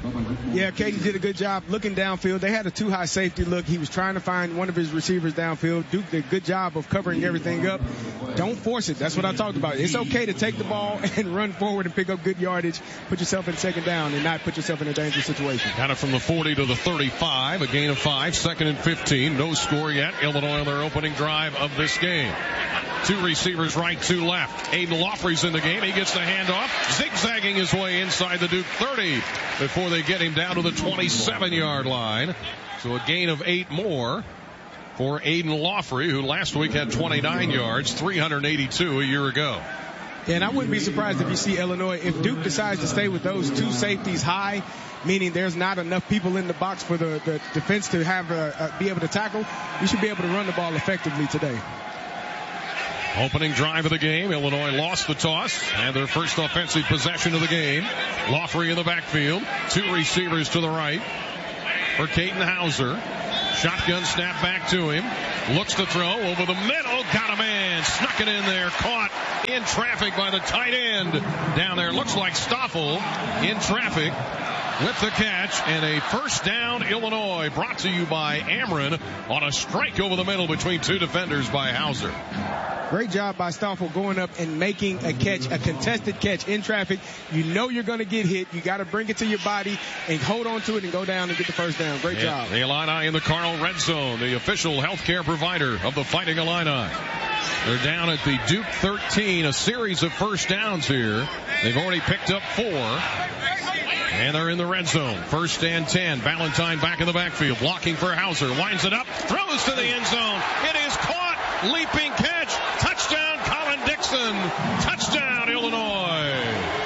Yeah, Katie did a good job looking downfield. They had a too high safety look. He was trying to find one of his receivers downfield. Duke did a good job of covering everything up. Don't force it. That's what I talked about. It's okay to take the ball and run forward and pick up good yardage. Put yourself in second down and not put yourself in a dangerous situation. Got it from the forty to the thirty-five. A gain of five. Second and fifteen. No score yet. Illinois on their opening drive of this game. Two receivers right, two left. Aiden Loffrey's in the game. He gets the handoff, zigzagging his way inside the Duke thirty before they get him down to the twenty-seven-yard line. So a gain of eight more for Aiden Loffrey, who last week had twenty-nine yards, three hundred eighty-two a year ago. And I wouldn't be surprised if you see Illinois, if Duke decides to stay with those two safeties high, meaning there's not enough people in the box for the, the defense to have a, a, be able to tackle, you should be able to run the ball effectively today. Opening drive of the game, Illinois lost the toss and their first offensive possession of the game. Loffrey in the backfield, two receivers to the right for Caden Hauser. Shotgun snap back to him, looks to throw over the middle, got a man, snuck it in there, caught in traffic by the tight end down there. Looks like Stoffel in traffic with the catch, and a first down Illinois, brought to you by Ameren on a strike over the middle between two defenders by Hauser. Great job by Stoffel going up and making a catch, a contested catch in traffic. You know you're going to get hit. You got to bring it to your body and hold on to it and go down and get the first down. Great yeah, job. The Illini in the Carl Red Zone, the official healthcare provider of the Fighting Illini. They're down at the Duke thirteen, a series of first downs here. They've already picked up four. And they're in the red zone. First and ten. Valentine back in the backfield. Blocking for Hauser. Winds it up. Throws to the end zone. It is caught. Leaping catch. Touchdown, Colin Dixon. Touchdown, Illinois.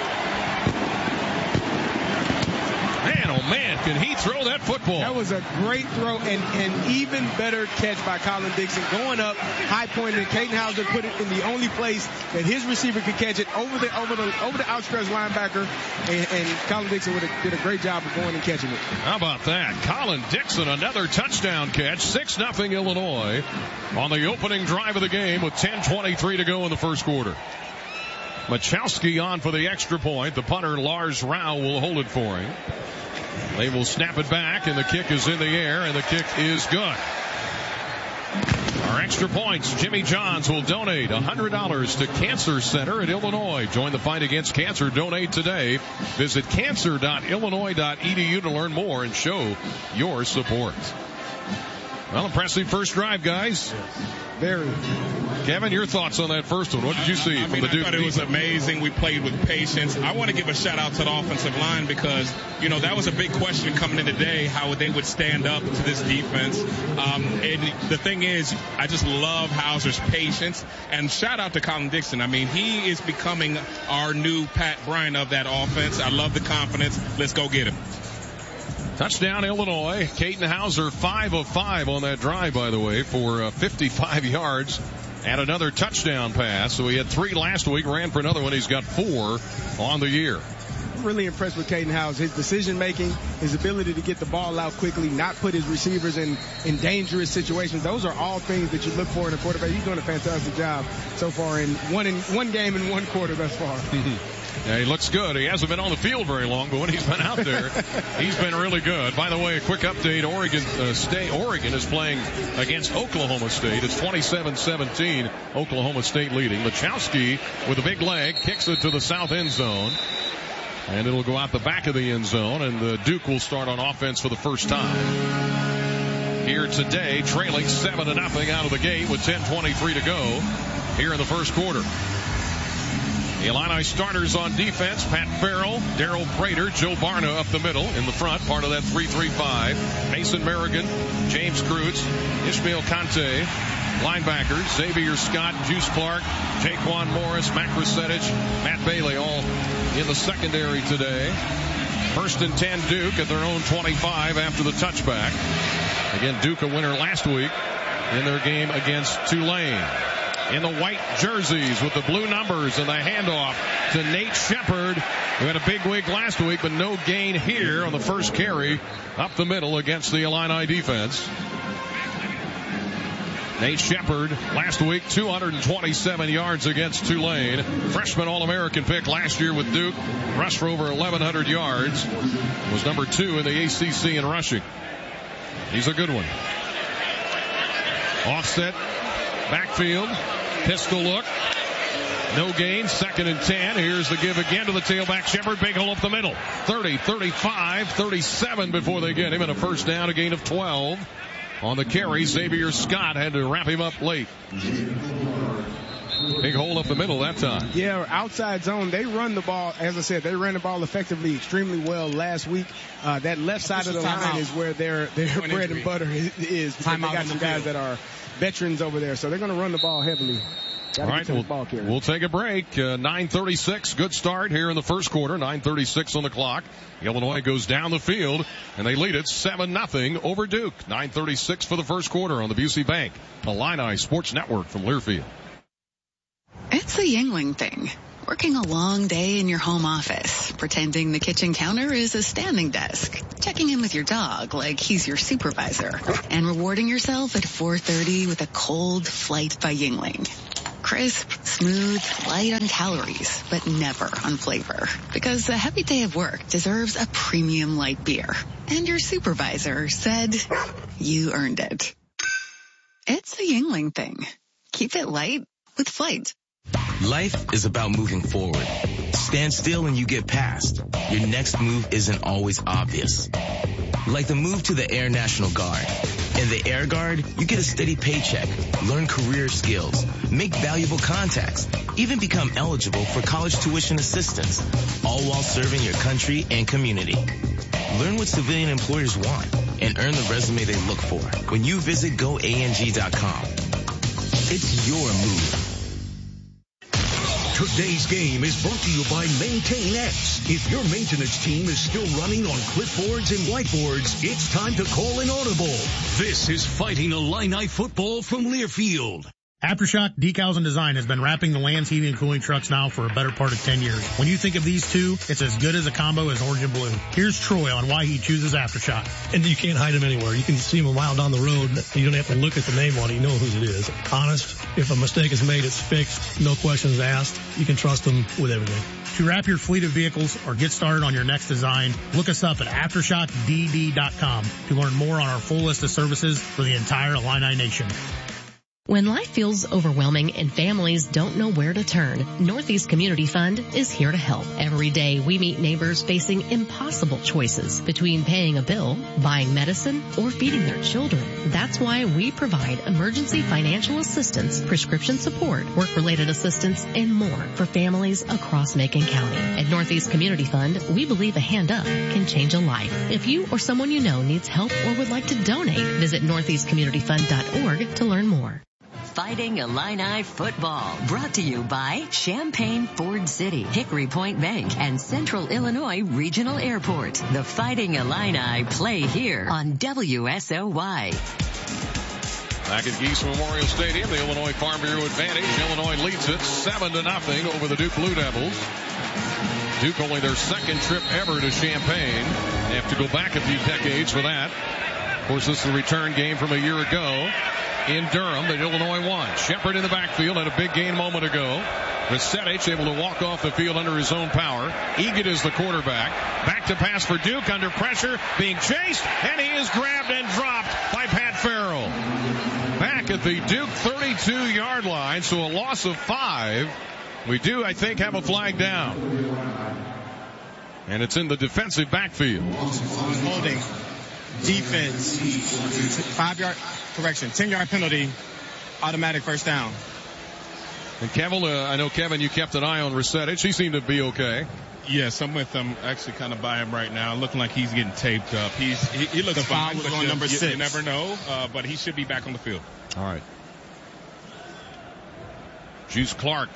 Man, oh man, can he throw that football? That was a great throw and an even better catch by Colin Dixon. Going up, high point, and Caden Hauser put it in the only place that his receiver could catch it, over the over the over the outstretched linebacker, and, and Colin Dixon would have, did a great job of going and catching it. How about that? Colin Dixon, another touchdown catch. six nothing Illinois on the opening drive of the game with ten twenty-three to go in the first quarter. Machowski on for the extra point. The punter, Lars Rao, will hold it for him. They will snap it back, and the kick is in the air, and the kick is good. Our extra points, Jimmy Johns will donate one hundred dollars to Cancer Center in Illinois. Join the fight against cancer. Donate today. Visit cancer dot illinois dot e d u to learn more and show your support. Well, impressive first drive, guys. Very. Kevin, your thoughts on that first one? What did you see I from mean, the Duke I thought it was amazing. We played with patience. I want to give a shout out to the offensive line because, you know, that was a big question coming in today, how they would stand up to this defense. Um, and the thing is, I just love Hauser's patience. And shout out to Colin Dixon. I mean, he is becoming our new Pat Bryant of that offense. I love the confidence. Let's go get him. Touchdown, Illinois. Caden Hauser, five of five on that drive, by the way, for uh, fifty-five yards and another touchdown pass. So he had three last week, ran for another one. He's got four on the year. I'm really impressed with Caden Hauser. His decision making, his ability to get the ball out quickly, not put his receivers in, in dangerous situations. Those are all things that you look for in a quarterback. He's doing a fantastic job so far in one in one game in one quarter thus far. Yeah, he looks good. He hasn't been on the field very long, but when he's been out there, he's been really good. By the way, a quick update. Oregon uh, State, Oregon is playing against Oklahoma State. It's twenty-seven seventeen, Oklahoma State leading. Machowski with a big leg kicks it to the south end zone. And it'll go out the back of the end zone, and the Duke will start on offense for the first time here today, trailing seven to nothing out of the gate with ten twenty-three to go here in the first quarter. The Illini starters on defense, Pat Farrell, Daryl Prater, Joe Barna up the middle in the front, part of that three three five. Mason Merrigan, James Kreutz, Ishmael Kante, linebackers, Xavier Scott, Juice Clark, Jaquan Morris, Matt Krasetich, Matt Bailey, all in the secondary today. First and ten Duke at their own twenty-five after the touchback. Again, Duke a winner last week in their game against Tulane. In the white jerseys with the blue numbers and the handoff to Nate Shepard, who had a big week last week, but no gain here on the first carry up the middle against the Illini defense. Nate Shepard, last week, two hundred twenty-seven yards against Tulane. Freshman All-American pick last year with Duke. Rushed for over eleven hundred yards. Was number two in the A C C in rushing. He's a good one. Offset, backfield, pistol look. No gain, second and ten. Here's the give again to the tailback. Shepard, big hole up the middle. thirty, thirty-five, thirty-seven before they get him. And a first down, a gain of twelve. On the carry, Xavier Scott had to wrap him up late. Big hole up the middle that time. Yeah, outside zone. They run the ball. As I said, they ran the ball effectively, extremely well last week. Uh, that left side of the line out. is where their their bread injury. and butter is. Time they got some guys that are veterans over there, so they're going to run the ball heavily. All right, we'll, we'll take a break. Uh, nine thirty-six, good start here in the first quarter. nine thirty-six on the clock. Illinois goes down the field, and they lead it seven nothing over Duke. nine thirty-six for the first quarter on the Busey Bank Illini Sports Network from Learfield. It's a Yingling thing. Working a long day in your home office, pretending the kitchen counter is a standing desk, checking in with your dog like he's your supervisor, and rewarding yourself at four thirty with a cold flight by Yingling. Crisp, smooth, light on calories, but never on flavor. Because a heavy day of work deserves a premium light beer. And your supervisor said you earned it. It's a Yingling thing. Keep it light with Flight. Life is about moving forward. Stand still and you get past. Your next move isn't always obvious. Like the move to the Air National Guard. In the Air Guard, you get a steady paycheck, learn career skills, make valuable contacts, even become eligible for college tuition assistance, all while serving your country and community. Learn what civilian employers want and earn the resume they look for when you visit go A N G dot com. It's your move. Today's game is brought to you by Maintain X. If your maintenance team is still running on clipboards and whiteboards, it's time to call an audible. This is Fighting Illini football from Learfield. Aftershock Decals and Design has been wrapping the Lands heating and cooling trucks now for a better part of ten years. When you think of these two, it's as good as a combo as orange and blue. Here's Troy on why he chooses Aftershock. And you can't hide them anywhere. You can see them a mile down the road. You don't have to look at the name on it. You know whose it is. Honest. If a mistake is made, it's fixed. No questions asked. You can trust them with everything. To wrap your fleet of vehicles or get started on your next design, look us up at aftershock d d dot com to learn more on our full list of services for the entire Illini Nation. When life feels overwhelming and families don't know where to turn, Northeast Community Fund is here to help. Every day we meet neighbors facing impossible choices between paying a bill, buying medicine, or feeding their children. That's why we provide emergency financial assistance, prescription support, work-related assistance, and more for families across Macon County. At Northeast Community Fund, we believe a hand up can change a life. If you or someone you know needs help or would like to donate, visit northeast community fund dot org to learn more. Fighting Illini football, brought to you by Champaign Ford City, Hickory Point Bank, and Central Illinois Regional Airport. The Fighting Illini play here on W S O Y. Back at Geese Memorial Stadium, the Illinois Farm Bureau advantage. Illinois leads it seven to nothing over the Duke Blue Devils. Duke only their second trip ever to Champaign. They have to go back a few decades for that. Of course, this is the return game from a year ago in Durham that Illinois won. Shepard in the backfield had a big gain a moment ago. Resetich able to walk off the field under his own power. Egan is the quarterback. Back to pass for Duke under pressure, being chased, and he is grabbed and dropped by Pat Farrell. Back at the Duke thirty-two-yard line, so a loss of five. We do, I think, have a flag down. And it's in the defensive backfield. Holding. Defense. Five-yard, correction, ten-yard penalty, automatic first down. And Kevin, uh, I know, Kevin, you kept an eye on Resetich. He seemed to be okay. Yes, I'm with him, actually kind of by him right now, looking like he's getting taped up. He's He, he looks the fine, foul was but on you, number you, six. You never know, uh, but he should be back on the field. All right. Juice Clark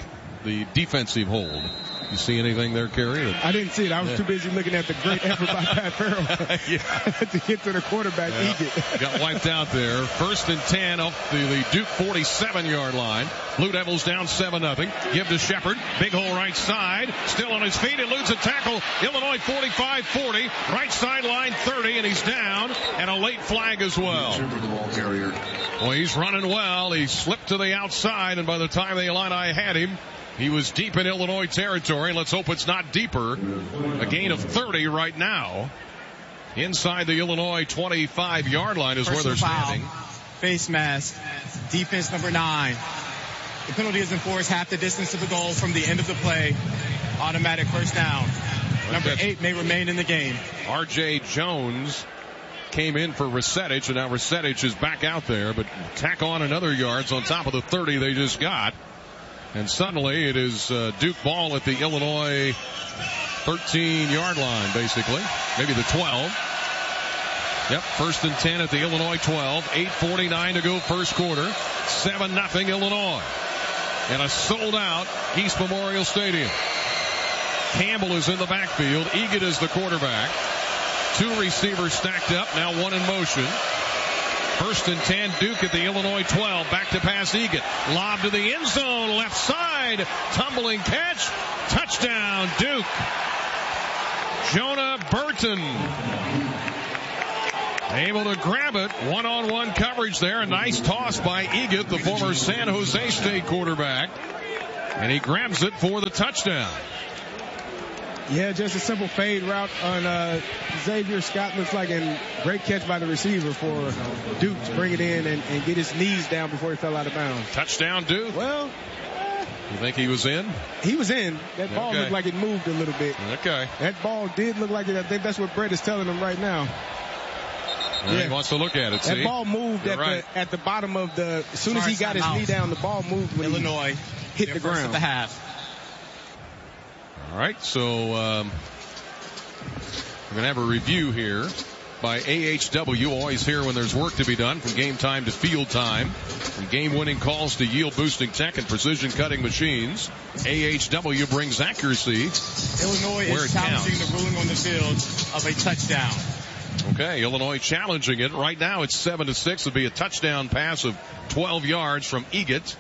the defensive hold. You see anything there, Kerry? I didn't see it. I was yeah. too busy looking at the great effort by Pat Farrell to get to the quarterback. Yeah. Egan. Got wiped out there. First and ten off the, the Duke forty-seven-yard line. Blue Devils down seven nothing. Give to Shepard. Big hole right side. Still on his feet. Eludes a tackle. Illinois forty-five forty. Right sideline thirty, and he's down. And a late flag as well. Well, he's running well. He slipped to the outside, and by the time the Illini had him, he was deep in Illinois territory. Let's hope it's not deeper. A gain of thirty right now. Inside the Illinois twenty-five-yard line is Personal where they're standing. Foul. Face mask. Defense number nine. The penalty is enforced half the distance to the goal from the end of the play. Automatic first down. Number eight may remain in the game. R J Jones came in for Resetich, and now Resetich is back out there, but tack on another yards on top of the thirty they just got. And suddenly it is uh, Duke ball at the Illinois thirteen-yard line, basically. Maybe the twelve. Yep, first and ten at the Illinois twelve. eight forty-nine to go first quarter. seven nothing Illinois. And a sold-out East Memorial Stadium. Campbell is in the backfield. Egan is the quarterback. Two receivers stacked up, now one in motion. First and ten, Duke at the Illinois twelve. Back to pass Egan. Lob to the end zone, left side. Tumbling catch. Touchdown, Duke. Jonah Burton able to grab it. One-on-one coverage there. A nice toss by Egan, the former San Jose State quarterback. And he grabs it for the touchdown. Yeah, just a simple fade route on uh, Xavier Scott. Looks like a great catch by the receiver for Duke to bring it in and, and get his knees down before he fell out of bounds. Touchdown, Duke? Well, you think he was in? He was in. That ball okay. looked like it moved a little bit. Okay. That ball did look like it. I think that's what Brett is telling him right now. Yeah. He wants to look at it. That see? ball moved at right. the at the bottom of the. As soon as he got his out. knee down, the ball moved when Illinois he hit the ground. At the half. All right, so um, we're going to have a review here by A H W. Always here when there's work to be done, from game time to field time, from game-winning calls to yield-boosting tech and precision-cutting machines. A H W brings accuracy. Illinois where is it challenging counts. the ruling on the field of a touchdown. Okay, Illinois challenging it. Right now it's seven to six. It'll be a touchdown pass of twelve yards from Egat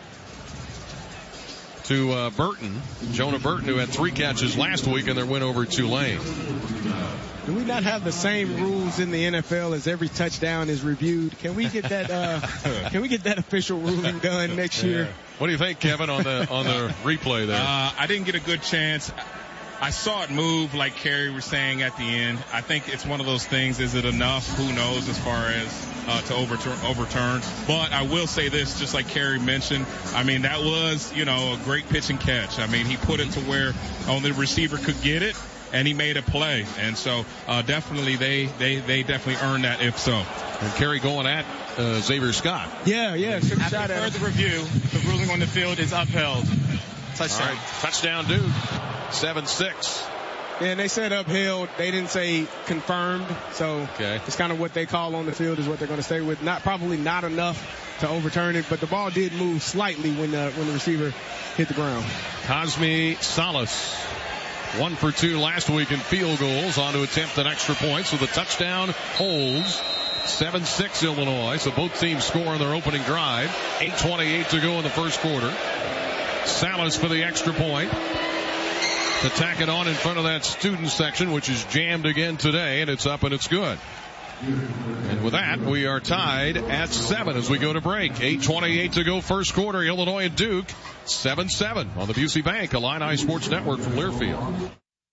to uh, Burton. Jonah Burton, who had three catches last week in their win over Tulane. Do we not have the same rules in the N F L as every touchdown is reviewed? Can we get that? Uh, can we get that official ruling done next year? Yeah. What do you think, Kevin, on the on the replay there? Uh, I didn't get a good chance. I saw it move, like Kerry was saying at the end. I think it's one of those things. Is it enough? Who knows as far as uh, to overturn, overturn. But I will say this, just like Kerry mentioned, I mean, that was, you know, a great pitch and catch. I mean, he put it to where only the receiver could get it, and he made a play. And so uh, definitely they, they, they definitely earned that if so. And Kerry going at uh, Xavier Scott. Yeah, yeah. Took a After shot at further review, the ruling on the field is upheld. Touchdown. All right, touchdown, Duke. seven six. Yeah, and they said upheld. They didn't say confirmed. So okay. It's kind of what they call on the field is what they're going to stay with. Not probably not enough to overturn it, but the ball did move slightly when the when the receiver hit the ground. Cosme Salas, one for two last week in field goals, on to attempt an extra point. So the touchdown holds. seven six Illinois. So both teams score on their opening drive. eight twenty-eight to go in the first quarter. Salas for the extra point. To tack it on in front of that student section, which is jammed again today, and it's up and it's good. And with that, we are tied at seven as we go to break. eight twenty-eight to go first quarter. Illinois and Duke, seven seven on the Busey Bank Illini Sports Network from Learfield.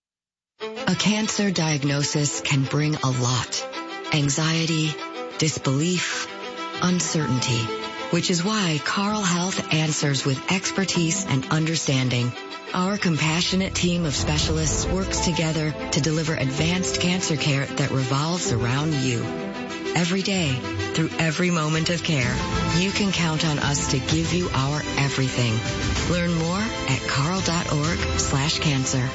A cancer diagnosis can bring a lot. Anxiety, disbelief, uncertainty, which is why Carle Health answers with expertise and understanding. Our compassionate team of specialists works together to deliver advanced cancer care that revolves around you. Every day, through every moment of care, you can count on us to give you our everything. Learn more at carle.org slash cancer.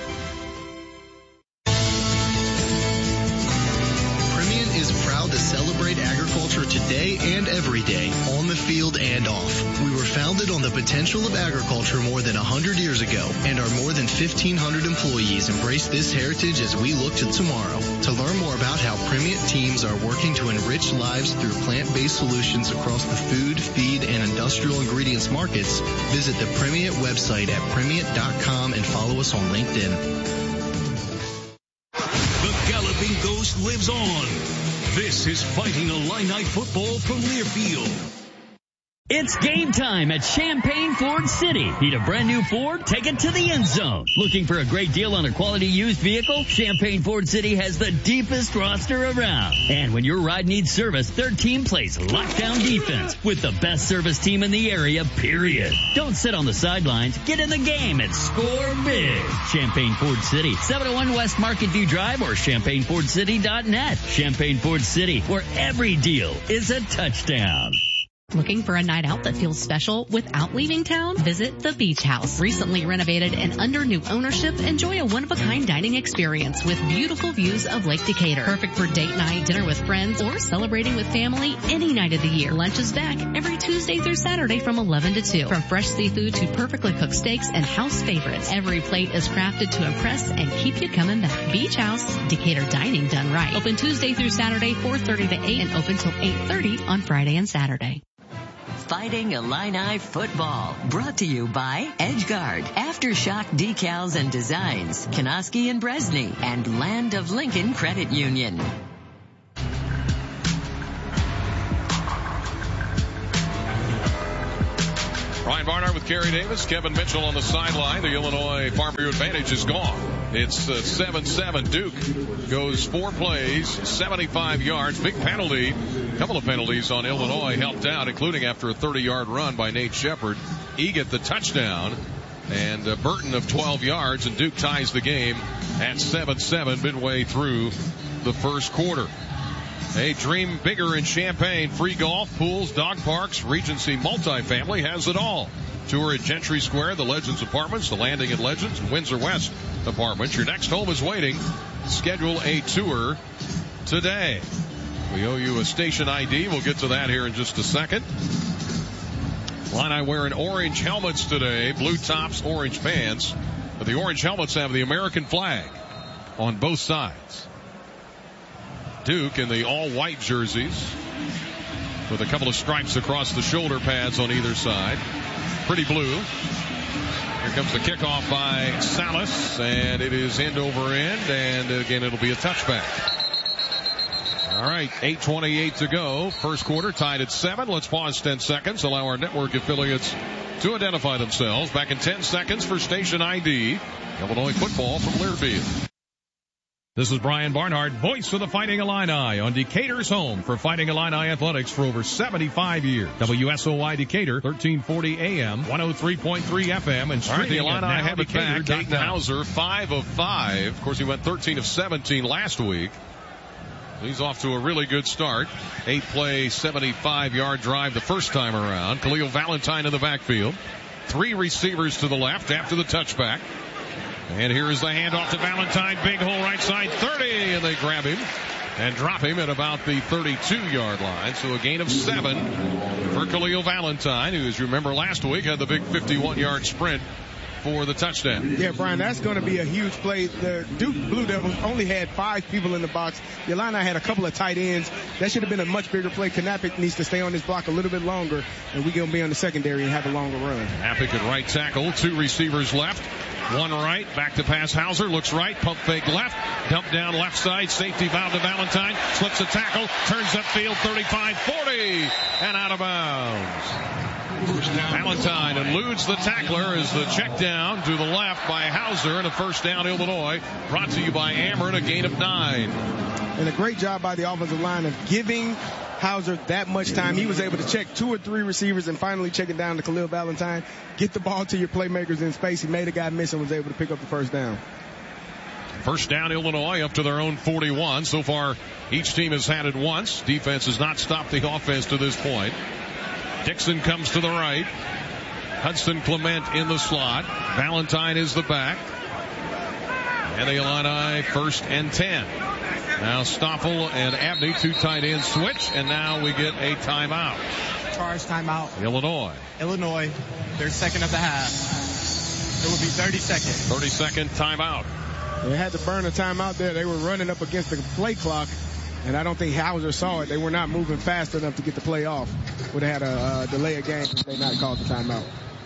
Is proud to celebrate agriculture today and every day, on the field and off. We were founded on the potential of agriculture more than one hundred years ago, and our more than fifteen hundred employees embrace this heritage as we look to tomorrow. To learn more about how Primient teams are working to enrich lives through plant-based solutions across the food, feed, and industrial ingredients markets, visit the Primient website at primient dot com and follow us on LinkedIn. The Galloping Ghost lives on. This is Fighting Illini football from Learfield. It's game time at Champaign Ford City. Need a brand new Ford? Take it to the end zone. Looking for a great deal on a quality used vehicle? Champaign Ford City has the deepest roster around. And when your ride needs service, their team plays lockdown defense with the best service team in the area, period. Don't sit on the sidelines. Get in the game and score big. Champaign Ford City, seven oh one West Market View Drive or champaign ford city dot net. Champaign Ford City, where every deal is a touchdown. Looking for a night out that feels special without leaving town? Visit the Beach House. Recently renovated and under new ownership, enjoy a one-of-a-kind dining experience with beautiful views of Lake Decatur. Perfect for date night, dinner with friends, or celebrating with family any night of the year. Lunch is back every Tuesday through Saturday from eleven to two. From fresh seafood to perfectly cooked steaks and house favorites, every plate is crafted to impress and keep you coming back. Beach House, Decatur dining done right. Open Tuesday through Saturday, four thirty to eight, and open till eight thirty on Friday and Saturday. Fighting Illini football, brought to you by Edgeguard, Aftershock Decals and Designs, Kanoski and Bresney, and Land of Lincoln Credit Union. Brian Barnhart with Kerry Davis, Kevin Mitchell on the sideline. The Illinois Farm Bureau advantage is gone. It's uh, seven seven. Duke goes four plays, seventy-five yards. Big penalty. A couple of penalties on Illinois helped out, including after a thirty-yard run by Nate Shepard. Egan the touchdown. And uh, Burton of twelve yards, and Duke ties the game at seven seven midway through the first quarter. Hey, dream bigger in Champaign. Free golf, pools, dog parks, Regency Multifamily has it all. Tour at Gentry Square, the Legends Apartments, the Landing at Legends, and Windsor West Apartments. Your next home is waiting. Schedule a tour today. We owe you a station I D. We'll get to that here in just a second. Illini wearing orange helmets today, blue tops, orange pants. But the orange helmets have the American flag on both sides. Duke in the all-white jerseys with a couple of stripes across the shoulder pads on either side. Pretty blue. Here comes the kickoff by Salas, and it is end over end, and again it'll be a touchback. All right, eight twenty-eight to go. First quarter tied at seven. Let's pause ten seconds. Allow our network affiliates to identify themselves. Back in ten seconds for station I D. Illinois football from Learfield. This is Brian Barnhart, voice of the Fighting Illini on Decatur's home for Fighting Illini athletics for over seventy-five years. W S O Y Decatur, thirteen forty A M, one oh three point three F M, and streaming the Illini have it back. Dayton Hauser, five of five. Of course, he went thirteen of seventeen last week. He's off to a really good start. Eight-play, seventy-five-yard drive the first time around. Khalil Valentine in the backfield. Three receivers to the left after the touchback. And here is the handoff to Valentine. Big hole right side, thirty, and they grab him and drop him at about the thirty-two-yard line. So a gain of seven for Khalil Valentine, who, as you remember last week, had the big fifty-one-yard sprint for the touchdown. Yeah, Brian, that's going to be a huge play. The Duke Blue Devils only had five people in the box. The Illini had a couple of tight ends. That should have been a much bigger play. Knappich needs to stay on this block a little bit longer, and we're going to be on the secondary and have a longer run. Knappich at right tackle, two receivers left. One right, back to pass. Hauser looks right, pump fake left, dump down left side, safety valve to Valentine, slips a tackle, turns upfield, thirty-five forty, and out of bounds. Valentine eludes the tackler as the check down to the left by Hauser, and a first down Illinois, brought to you by Ameren, a gain of nine. And a great job by the offensive line of giving Hauser that much time. He was able to check two or three receivers and finally check it down to Khalil Valentine. Get the ball to your playmakers in space. He made a guy miss and was able to pick up the first down. First down, Illinois up to their own forty-one. So far, each team has had it once. Defense has not stopped the offense to this point. Dixon comes to the right. Hudson Clement in the slot. Valentine is the back. And the Illini first and ten. Now Stoffel and Abney, two tight ends switch, and now we get a timeout. charge timeout. Illinois. Illinois, their second of the half. It would be thirty seconds. thirty second timeout. They had to burn a timeout there. They were running up against the play clock, and I don't think Hauser saw it. They were not moving fast enough to get the play off. Would have had a uh, delay of game if they not called the timeout.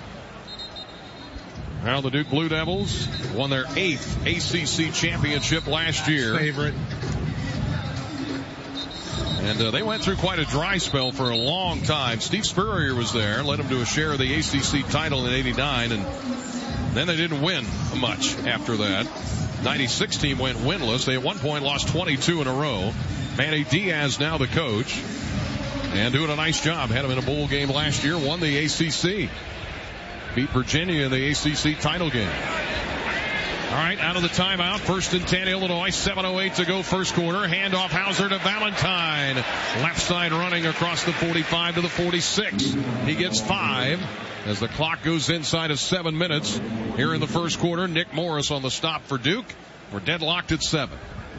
Now the Duke Blue Devils won their eighth A C C championship last year. Favorite. And uh, they went through quite a dry spell for a long time. Steve Spurrier was there, led them to a share of the A C C title in eighty-nine, and then they didn't win much after that. ninety-six team went winless. They at one point lost twenty-two in a row. Manny Diaz now the coach, and doing a nice job. Had him in a bowl game last year, won the A C C. Beat Virginia in the A C C title game. All right, out of the timeout. First and ten, Illinois. seven oh eight to go first quarter. Handoff Hauser to Valentine. Left side running across the forty-five to the forty-six. He gets five as the clock goes inside of seven minutes here in the first quarter. Nick Morris on the stop for Duke. We're deadlocked at seven.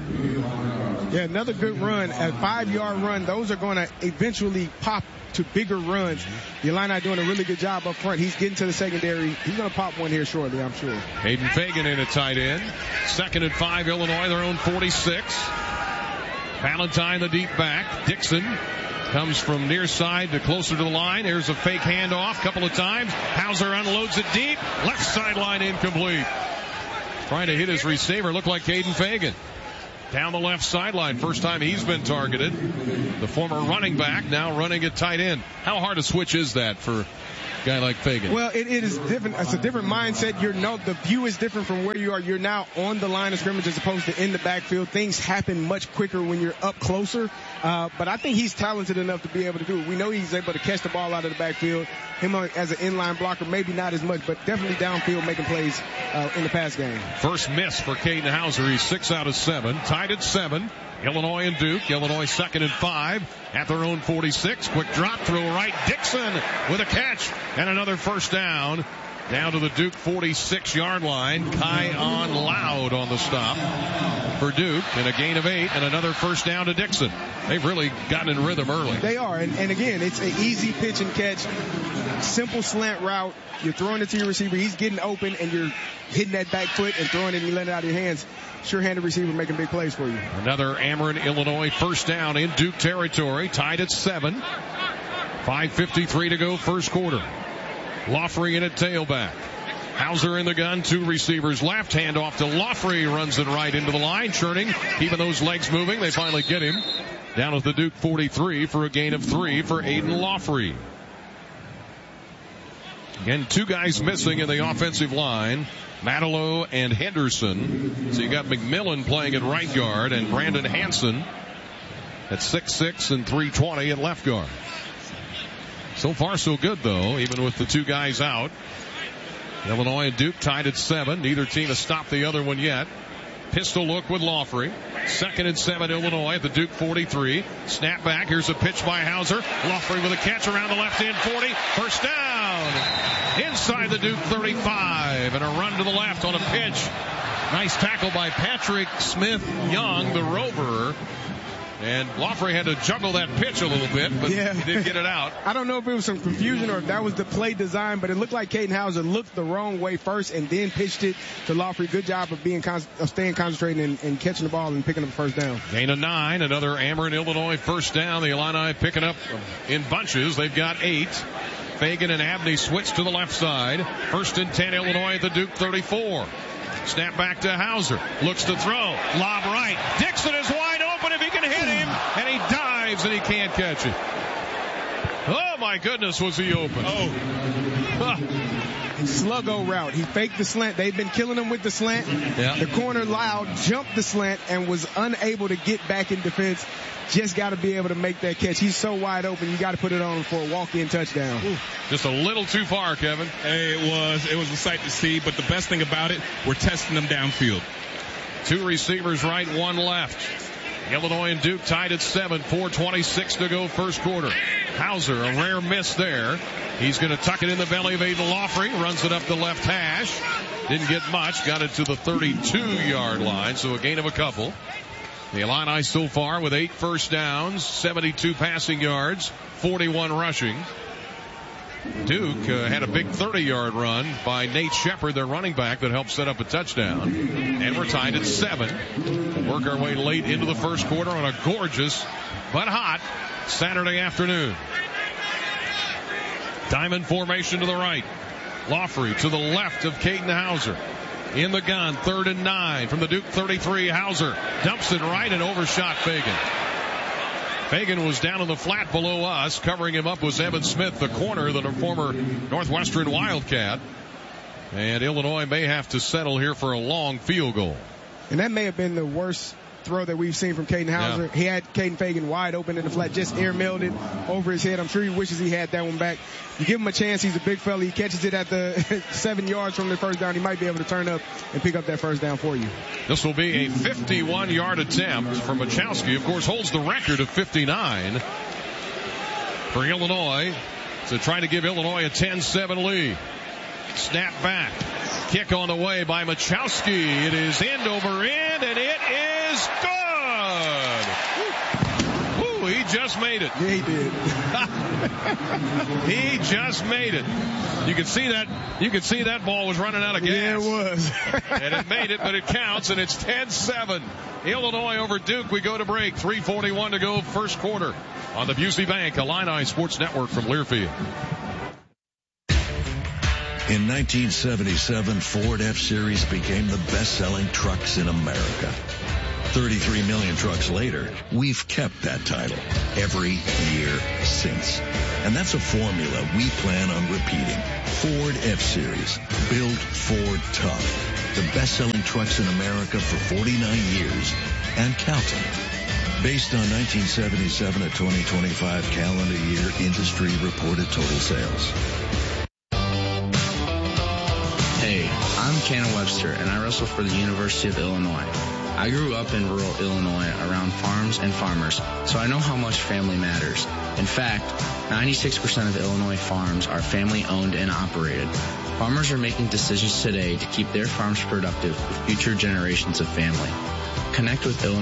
Yeah, another good run. A five-yard run. Those are going to eventually pop to bigger runs. The Illini doing a really good job up front. He's getting to the secondary. He's going to pop one here shortly, I'm sure. Hayden Fagan in at tight end. Second and five, Illinois, their own forty-six. Valentine, the deep back. Dixon comes from near side to closer to the line. There's a fake handoff a couple of times. Hauser unloads it deep. Left sideline incomplete. Trying to hit his receiver. Looked like Hayden Fagan. Down the left sideline. First time he's been targeted. The former running back now running at tight end. How hard a switch is that for a guy like Fagan? Well, it, it is different. It's a different mindset. You're no, the view is different from where you are. You're now on the line of scrimmage as opposed to in the backfield. Things happen much quicker when you're up closer. Uh, but I think he's talented enough to be able to do it. We know he's able to catch the ball out of the backfield. Him as an inline blocker, maybe not as much, but definitely downfield making plays uh, in the pass game. First miss for Caden Hauser. He's six out of seven. Tied at seven. Illinois and Duke. Illinois second and five at their own forty-six. Quick drop throw right. Dixon with a catch and another first down. Down to the Duke forty-six yard line. Kion Loud on the stop for Duke, and a gain of eight and another first down to Dixon. They've really gotten in rhythm early. They are, and, and again, it's an easy pitch and catch, simple slant route. You're throwing it to your receiver. He's getting open, and you're hitting that back foot and throwing it and you let it out of your hands. Sure-handed receiver making big plays for you. Another Ameren, Illinois first down in Duke territory, tied at seven. five fifty-three to go first quarter. Loffrey in at tailback. Hauser in the gun, two receivers left. Hand off to Loffrey, runs it right into the line. Churning, keeping those legs moving. They finally get him. Down at the Duke forty-three for a gain of three for Aiden Loffrey. Again, two guys missing in the offensive line. Madelo and Henderson. So you got McMillan playing at right guard and Brandon Hanson at six six and three twenty at left guard. So far so good though, even with the two guys out. Illinois and Duke tied at seven. Neither team has stopped the other one yet. Pistol look with Loffrey. Second and seven, Illinois at the Duke forty-three. Snap back. Here's a pitch by Hauser. Loffrey with a catch around the left end forty. First down. Inside the Duke thirty-five. And a run to the left on a pitch. Nice tackle by Patrick Smith Young, the rover. And Loffrey had to juggle that pitch a little bit, but yeah. He did get it out. I don't know if it was some confusion or if that was the play design, but it looked like Caden Hauser looked the wrong way first and then pitched it to Loffrey. Good job of being con- of staying concentrated and, and catching the ball and picking up the first down. Gain of nine, another Ameren, Illinois first down. The Illini picking up in bunches. They've got eight. Fagan and Abney switch to the left side. First and ten, Illinois at the Duke thirty-four. Snap back to Hauser. Looks to throw. Lob right. Dixon is wide open if he can hit him. And he dives and he can't catch it. Oh my goodness, was he open. Oh. Huh. Sluggo route. He faked the slant. They've been killing him with the slant. Yeah. The corner Loud jumped the slant and was unable to get back in defense. Just got to be able to make that catch. He's so wide open. You got to put it on him for a walk-in touchdown. Ooh. Just a little too far, Kevin. Hey, it was. It was a sight to see. But the best thing about it, we're testing them downfield. Two receivers right, one left. Illinois and Duke tied at seven. four twenty-six to go first quarter. Hauser, a rare miss there. He's going to tuck it in the belly of Aiden Loffrey. Runs it up the left hash. Didn't get much. Got it to the thirty-two yard line. So a gain of a couple. The Illini so far with eight first downs, seventy-two passing yards, forty-one rushing. Duke uh, had a big thirty-yard run by Nate Shepard, their running back, that helped set up a touchdown. And we're tied at seven. We'll work our way late into the first quarter on a gorgeous but hot Saturday afternoon. Diamond formation to the right. Laughery to the left of Caden Hauser. In the gun, third and nine from the Duke thirty-three. Hauser dumps it right and overshot Fagan. Fagan was down in the flat below us. Covering him up was Evan Smith, the corner, the former Northwestern Wildcat. And Illinois may have to settle here for a long field goal. And that may have been the worst throw that we've seen from Caden Hauser. Yeah. He had Caden Fagan wide open in the flat, just air mailed it over his head. I'm sure he wishes he had that one back. You give him a chance. He's a big fella. He catches it at the seven yards from the first down. He might be able to turn up and pick up that first down for you. This will be a fifty-one-yard attempt for Machowski. Of course, holds the record of fifty-nine for Illinois. So trying to give Illinois a ten seven lead. Snap back. Kick on the way by Machowski. It is end over end, and it is good. Woo, he just made it. Yeah, he did. He just made it. You can see that. You can see that ball was running out of gas. Yeah, it was. And it made it, but it counts, and it's ten seven. Illinois over Duke. We go to break. three forty-one to go, first quarter on the Busey Bank Illini Sports Network from Learfield. In nineteen seventy-seven, Ford F-Series became the best-selling trucks in America. thirty-three million trucks later, we've kept that title every year since. And that's a formula we plan on repeating. Ford F-Series, built Ford tough. The best-selling trucks in America for forty-nine years and counting. Based on nineteen seventy-seven to twenty twenty-five calendar year industry reported total sales. Hey, I'm Cannon Webster, and I wrestle for the University of Illinois. I grew up in rural Illinois around farms and farmers, so I know how much family matters. In fact, ninety-six percent of Illinois farms are family-owned and operated. Farmers are making decisions today to keep their farms productive for future generations of family. Connect with Illinois